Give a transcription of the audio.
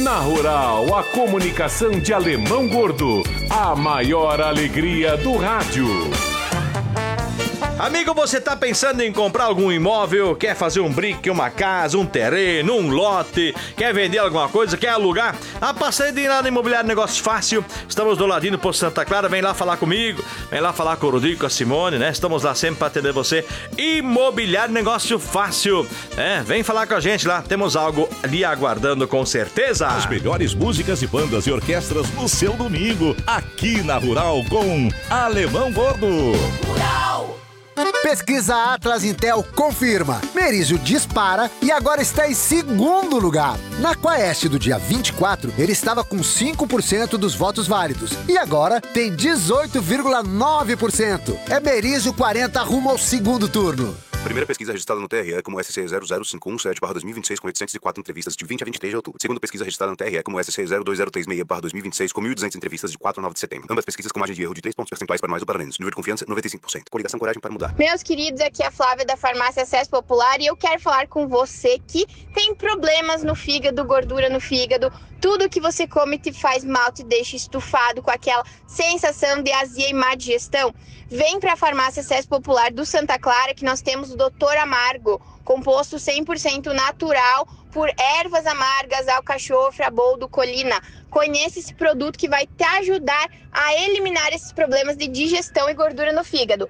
Na Rural, a comunicação de Alemão Gordo, a maior alegria do rádio. Amigo, você tá pensando em comprar algum imóvel? Quer fazer um brick, uma casa, um terreno, um lote? Quer vender alguma coisa? Quer alugar? Passei de ir lá no Imobiliário Negócio Fácil. Estamos do ladinho do Posto Santa Clara. Vem lá falar comigo. Vem lá falar com o Rodrigo, com a Simone, né? Estamos lá sempre para atender você. Imobiliário Negócio Fácil. Vem falar com a gente lá. Temos algo ali aguardando com certeza. As melhores músicas e bandas e orquestras no seu domingo. Aqui na Rural com Alemão Gordo. Rural! Pesquisa Atlas Intel confirma. Merizio dispara e agora está em segundo lugar. Na Quaest do dia 24, ele estava com 5% dos votos válidos. E agora tem 18,9%. É Merizio 40 rumo ao segundo turno. Primeira pesquisa registrada no TRE como SC 00517/2026 com 804 entrevistas de 20 a 23 de outubro. Segunda pesquisa registrada no TRE como SC 02036/2026 com 1.200 entrevistas de 4 a 9 de setembro. Ambas pesquisas com margem de erro de 3 pontos percentuais para mais ou para menos. Nível de confiança 95%. Coligação Coragem para Mudar. Meus queridos, aqui é a Flávia da Farmácia Acesso Popular e eu quero falar com você que tem problemas no fígado, gordura no fígado. Tudo que você come te faz mal, te deixa estufado com aquela sensação de azia e má digestão. Vem para a Farmácia Acesso Popular do Santa Clara que nós temos o Doutor Amargo, composto 100% natural por ervas amargas, alcachofra, boldo, colina. Conheça esse produto que vai te ajudar a eliminar esses problemas de digestão e gordura no fígado.